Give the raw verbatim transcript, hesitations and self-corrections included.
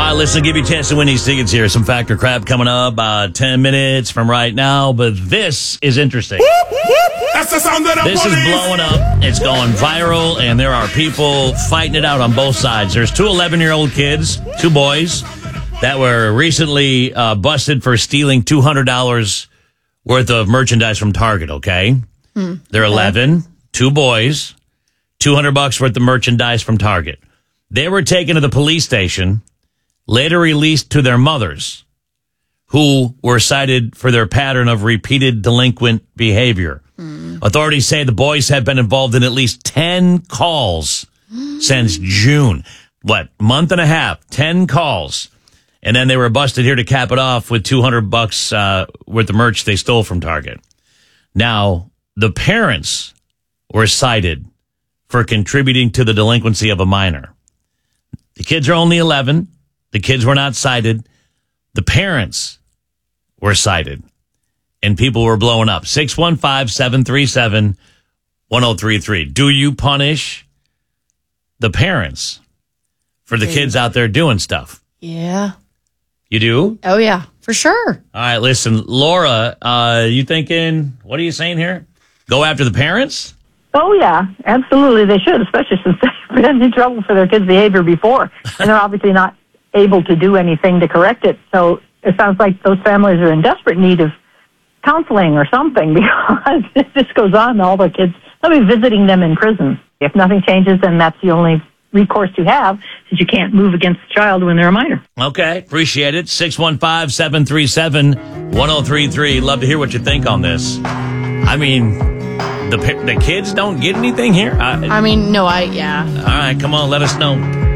right, listen, give you a chance to win these tickets here. Some Factor Crap coming up uh, ten minutes from right now, but this is interesting. That's the sound of the This police. is blowing up. It's going viral, and there are people fighting it out on both sides. There's two eleven-year-old kids, two boys, that were recently uh, busted for stealing two hundred dollars worth of merchandise from Target, okay? Hmm. They're eleven, two boys, two hundred bucks worth of merchandise from Target. They were taken to the police station, later released to their mothers, who were cited for their pattern of repeated delinquent behavior. Mm. Authorities say the boys have been involved in at least ten calls since June. What, month and a half, ten calls. And then they were busted here to cap it off with two hundred bucks uh, worth of merch they stole from Target. Now, the parents were cited for contributing to the delinquency of a minor. The kids are only eleven. The kids were not cited. The parents were cited. And people were blowing up. six one five, seven three seven, one oh three three. Do you punish the parents for the kids out there doing stuff? Yeah. You do? Oh, yeah, for sure. All right, listen, Laura, uh, you thinking, what are you saying here? Go after the parents? Oh, yeah, absolutely. They should, especially since they've been in trouble for their kids' behavior before. And they're obviously not able to do anything to correct it. So it sounds like those families are in desperate need of counseling or something, because if this goes on, all the kids, they'll be visiting them in prison. If nothing changes, then that's the only recourse you have, since you can't move against the child when they're a minor. Okay, appreciate it. six one five, seven three seven, one oh three three. Love to hear what you think on this. I mean... The the kids don't get anything here? I, I mean, no, I, yeah. All right, come on, let us know.